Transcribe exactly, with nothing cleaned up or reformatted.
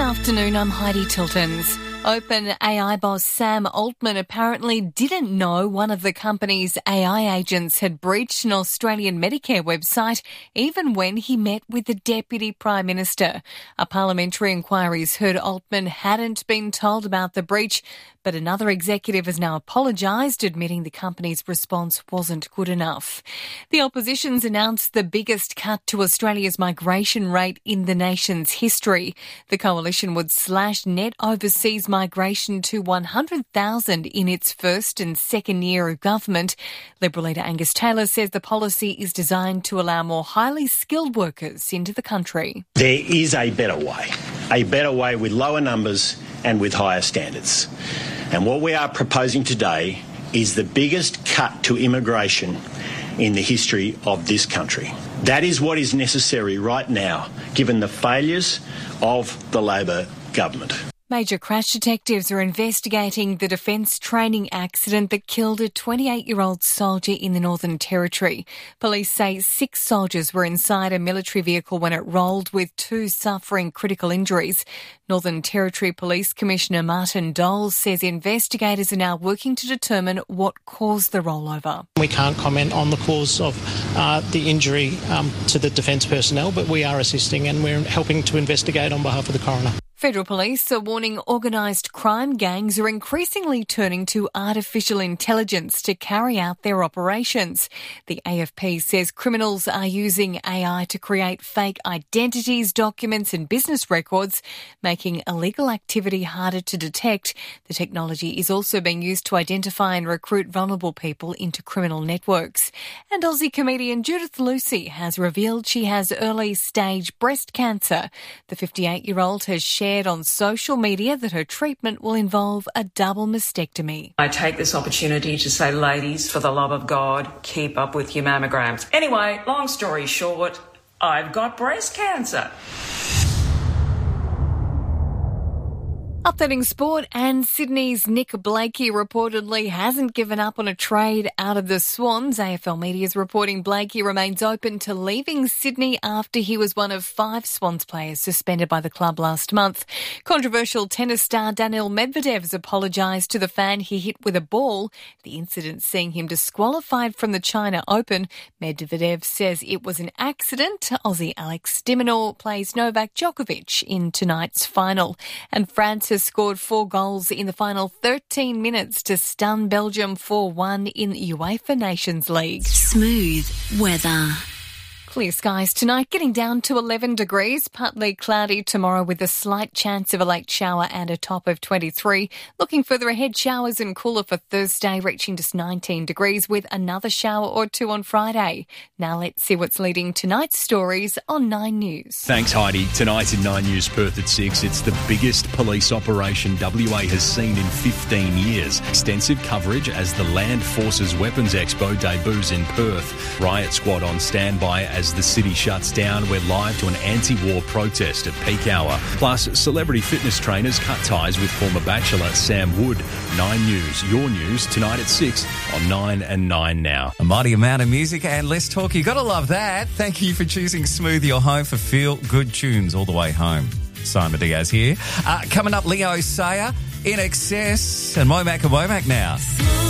afternoon, I'm Heidi Tiltons. OpenAI boss Sam Altman apparently didn't know one of the company's A I agents had breached an Australian Medicare website even when he met with the Deputy Prime Minister. A parliamentary inquiry's heard Altman hadn't been told about the breach, but another executive has now apologised, admitting the company's response wasn't good enough. The opposition's announced the biggest cut to Australia's migration rate in the nation's history. The coalition would slash net overseas migration to one hundred thousand in its first and second year of government. Liberal leader Angus Taylor says the policy is designed to allow more highly skilled workers into the country. There is a better way, a better way with lower numbers and with higher standards. And what we are proposing today is the biggest cut to immigration in the history of this country. That is what is necessary right now, given the failures of the Labor government. Major crash detectives are investigating the Defence training accident that killed a twenty-eight-year-old soldier in the Northern Territory. Police say six soldiers were inside a military vehicle when it rolled, with two suffering critical injuries. Northern Territory Police Commissioner Martin Dole says investigators are now working to determine what caused the rollover. We can't comment on the cause of uh, the injury um, to the Defence personnel, but we are assisting and we're helping to investigate on behalf of the coroner. Federal police are warning organised crime gangs are increasingly turning to artificial intelligence to carry out their operations. The A F P says criminals are using A I to create fake identities, documents and business records, making illegal activity harder to detect. The technology is also being used to identify and recruit vulnerable people into criminal networks. And Aussie comedian Judith Lucy has revealed she has early-stage breast cancer. The fifty-eight-year-old has shared on social media that her treatment will involve a double mastectomy. I take this opportunity to say, ladies, for the love of God, keep up with your mammograms. Anyway, long story short, I've got breast cancer. Updating sport, and Sydney's Nick Blakey reportedly hasn't given up on a trade out of the Swans. A F L media is reporting Blakey remains open to leaving Sydney after he was one of five Swans players suspended by the club last month. Controversial tennis star Daniil Medvedev has apologised to the fan he hit with a ball. The incident seeing him disqualified from the China Open. Medvedev says it was an accident. Aussie Alex de Minaur plays Novak Djokovic in tonight's final. And France has scored four goals in the final thirteen minutes to stun Belgium four one in the UEFA Nations League. Smooth weather. Clear skies tonight, getting down to eleven degrees, partly cloudy tomorrow with a slight chance of a late shower and a top of twenty-three. Looking further ahead, showers and cooler for Thursday, reaching just nineteen degrees with another shower or two on Friday. Now let's see what's leading tonight's stories on Nine News. Thanks, Heidi. Tonight in Nine News Perth at six, it's the biggest police operation W A has seen in fifteen years. Extensive coverage as the Land Forces Weapons Expo debuts in Perth. Riot Squad on standby as As the city shuts down. We're live to an anti-war protest at peak hour. Plus, celebrity fitness trainers cut ties with former Bachelor Sam Wood. Nine News, your news, tonight at six on Nine and Nine Now. A mighty amount of music and less talk. You got to love that. Thank you for choosing Smooth Your Home for feel-good tunes all the way home. Simon Diaz here. Uh, coming up, Leo Sayer, In Excess, and Womack and Womack now.